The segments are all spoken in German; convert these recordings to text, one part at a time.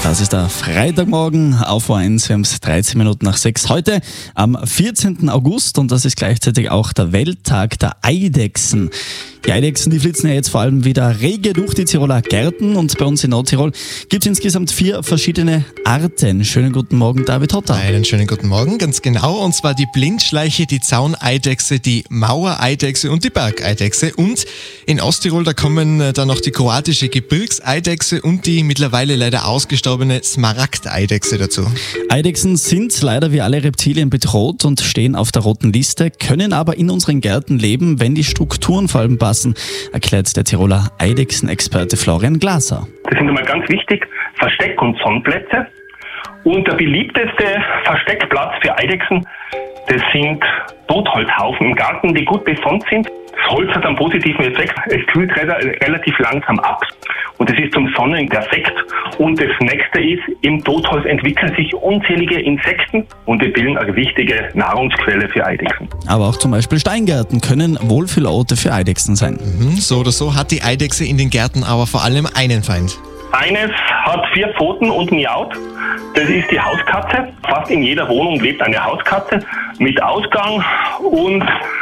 Das ist der Freitagmorgen auf O1. Wir haben es 13 Minuten nach 6 heute am 14. August und das ist gleichzeitig auch der Welttag der Eidechsen. Die Eidechsen, die flitzen ja jetzt vor allem wieder rege durch die Tiroler Gärten und bei uns in Nordtirol gibt es insgesamt 4 verschiedene Arten. Schönen guten Morgen, David Hotter. Einen schönen guten Morgen, ganz genau. Und zwar die Blindschleiche, die Zauneidechse, die Mauereidechse und die Bergeidechse. Und in Osttirol, da kommen dann noch die kroatische Gebirgseidechse und die mittlerweile leider ausgestorbene Smaragdeidechse dazu. Eidechsen sind leider wie alle Reptilien bedroht und stehen auf der roten Liste, können aber in unseren Gärten leben, wenn die Strukturen vor allem passen, erklärt der Tiroler Eidechsenexperte Florian Glaser. Das sind einmal ganz wichtig, Versteck- und Sonnenplätze. Und der beliebteste Versteckplatz für Eidechsen, das sind Totholzhaufen im Garten, die gut besonnt sind. Das Holz hat einen positiven Effekt, es kühlt relativ langsam ab und es ist zum Sonnen perfekt. Und das nächste ist, im Totholz entwickeln sich unzählige Insekten und die bilden eine wichtige Nahrungsquelle für Eidechsen. Aber auch zum Beispiel Steingärten können Wohlfühlorte für Eidechsen sein. So oder so hat die Eidechse in den Gärten aber vor allem einen Feind. Eines hat 4 Pfoten und miaut. Das ist die Hauskatze. Fast in jeder Wohnung lebt eine Hauskatze mit Ausgang und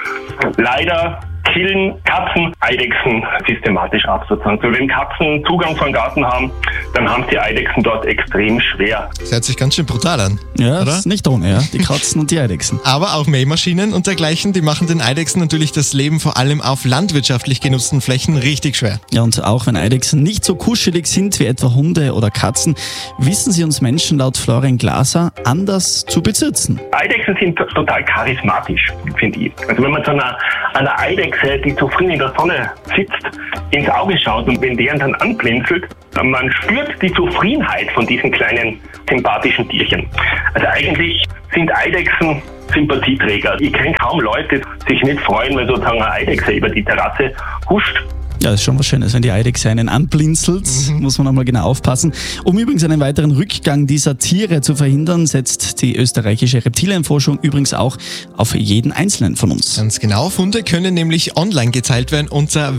leider killen Katzen Eidechsen systematisch ab. Sozusagen. So, wenn Katzen Zugang zum Garten haben, dann haben die Eidechsen dort extrem schwer. Das hört sich ganz schön brutal an. Ja, oder? das ist nicht ohne, ja. Die Katzen und die Eidechsen. Aber auch Mähmaschinen und dergleichen, die machen den Eidechsen natürlich das Leben vor allem auf landwirtschaftlich genutzten Flächen richtig schwer. Ja, und auch wenn Eidechsen nicht so kuschelig sind wie etwa Hunde oder Katzen, wissen sie uns Menschen laut Florian Glaser anders zu besitzen. Eidechsen sind total charismatisch, finde ich. Also wenn man so einer Eidechse, die zufrieden in der Sonne sitzt, ins Auge schaut und wenn deren dann anblinzelt, man spürt die Zufriedenheit von diesen kleinen sympathischen Tierchen. Also eigentlich sind Eidechsen Sympathieträger. Ich kenne kaum Leute, die sich nicht freuen, wenn sozusagen eine Eidechse über die Terrasse huscht. Ja, das ist schon was Schönes, wenn die Eidechse einen anblinzelt, muss man einmal genau aufpassen. Um übrigens einen weiteren Rückgang dieser Tiere zu verhindern, setzt die österreichische Reptilienforschung übrigens auch auf jeden einzelnen von uns. Ganz genau, Funde können nämlich online geteilt werden unter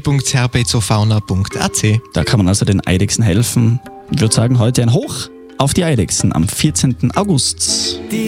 www.herbezofauna.at. Da kann man also den Eidechsen helfen. Ich würde sagen, heute ein Hoch auf die Eidechsen am 14. August.